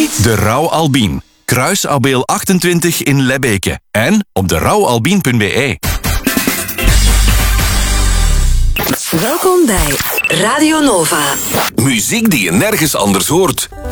De Rauw Albien. Kruis Abeel 28 in Lebbeke. En op derouwalbien.be. Welkom bij Radio Nova. Muziek die je nergens anders hoort.